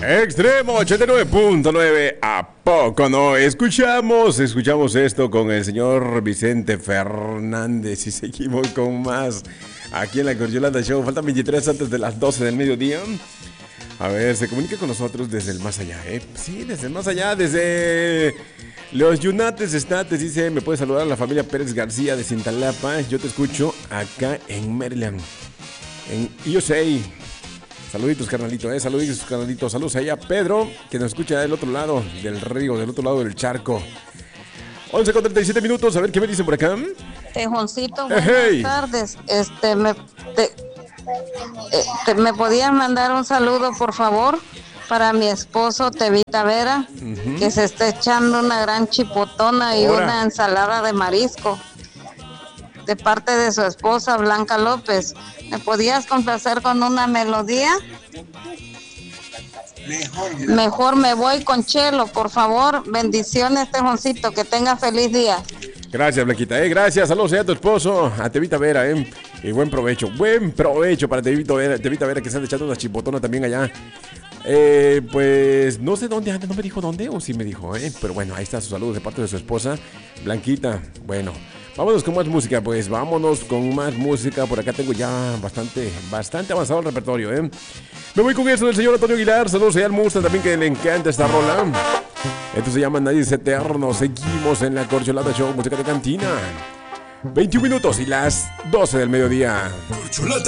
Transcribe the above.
Extremo 89.9. ¿A poco no? Escuchamos esto con el señor Vicente Fernández y seguimos con más aquí en la Corcholata Show. Faltan 23 antes de las 12 del mediodía. A ver, se comunica con nosotros desde el más allá, ¿eh? Sí, desde el más allá, desde los United States. Dice, me puede saludar a la familia Pérez García de Cintalapa. Yo te escucho acá en Maryland, en USA. Saluditos, carnalito, saluditos, carnalito. Saludos allá a Pedro, que nos escucha del otro lado del río, del otro lado del charco. 11:37 minutos, a ver qué me dicen por acá. Tejoncito, buenas tardes. ¿Me podías mandar un saludo, por favor, para mi esposo Tevita Vera, que se está echando una gran chipotona y una ensalada de marisco, de parte de su esposa Blanca López? ¿Me podías complacer con una melodía? Mejor me voy con Chelo, por favor. Bendiciones, Tejoncito, que tenga feliz día. Gracias, Blanquita, gracias. Saludos a tu esposo, a Tevita Vera, y buen provecho para Tevita Vera, que se han echado una chipotona también allá. Pues no sé dónde anda, no me dijo dónde, o sí me dijo, pero bueno, ahí está su saludo de parte de su esposa, Blanquita. Bueno, vámonos con más música, pues vámonos con más música. Por acá tengo ya bastante avanzado el repertorio, Me voy con eso del señor Antonio Aguilar. Saludos a Almusta también, que le encanta esta rola. Esto se llama Nadie es Eterno. Seguimos en la Corcholata Show, música de cantina. 21 minutos y las 12 del mediodía. Corcholata.